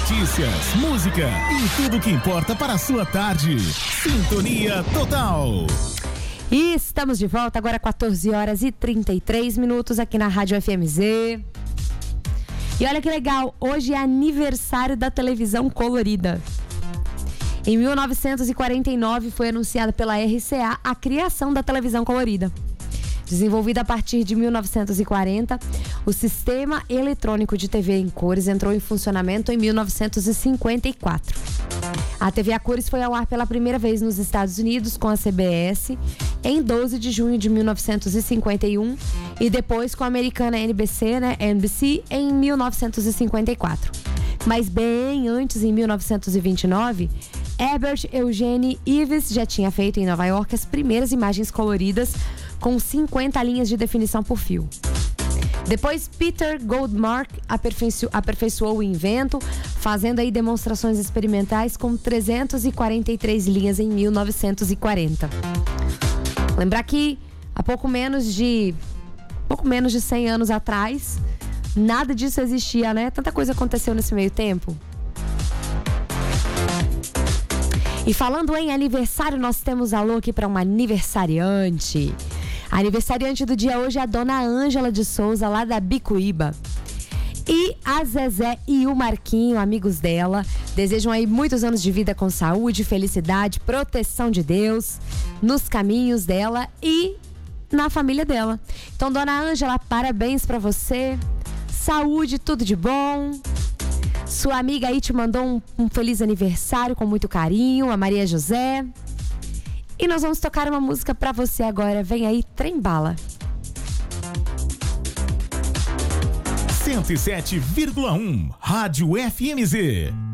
Notícias, música e tudo que importa para a sua tarde. Sintonia Total. E estamos de volta agora 14h33 aqui na Rádio FMZ. E olha que legal, hoje é aniversário da televisão colorida. Em 1949 foi anunciada pela RCA a criação da televisão colorida. Desenvolvida a partir de 1940, o sistema eletrônico de TV em cores entrou em funcionamento em 1954. A TV a cores foi ao ar pela primeira vez nos Estados Unidos com a CBS em 12 de junho de 1951 e depois com a americana NBC em 1954. Mas bem antes, em 1929, Herbert Eugene Ives já tinha feito em Nova York as primeiras imagens coloridas com 50 linhas de definição por fio. Depois, Peter Goldmark aperfeiçoou o invento, fazendo aí demonstrações experimentais com 343 linhas em 1940. Lembrar que há pouco menos de 100 anos atrás, nada disso existia, né? Tanta coisa aconteceu nesse meio tempo. E falando em aniversário, nós temos alô aqui para uma aniversariante. A aniversariante do dia hoje é a dona Ângela de Souza, lá da Bicuíba. E a Zezé e o Marquinho, amigos dela, desejam aí muitos anos de vida com saúde, felicidade, proteção de Deus nos caminhos dela e na família dela. Então, dona Ângela, parabéns pra você. Saúde, tudo de bom. Sua amiga aí te mandou um feliz aniversário com muito carinho, a Maria José. E nós vamos tocar uma música pra você agora. Vem aí, Trem Bala. 107,1 Rádio FMZ.